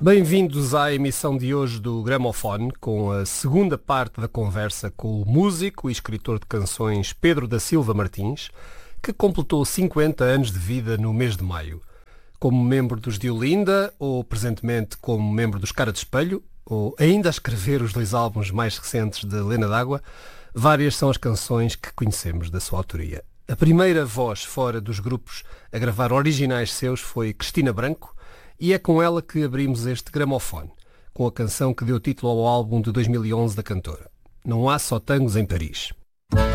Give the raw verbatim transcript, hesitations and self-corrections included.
Bem-vindos à emissão de hoje do Gramofone, com a segunda parte da conversa com o músico e escritor de canções Pedro da Silva Martins, que completou cinquenta anos de vida no mês de maio. Como membro dos de Olinda, ou presentemente como membro dos Cara de Espelho, ou ainda a escrever os dois álbuns mais recentes de Lena d'Água, várias são as canções que conhecemos da sua autoria. A primeira voz fora dos grupos a gravar originais seus foi Cristina Branco, e é com ela que abrimos este Gramofone, com a canção que deu título ao álbum de dois mil e onze da cantora. Não há só tangos em Paris.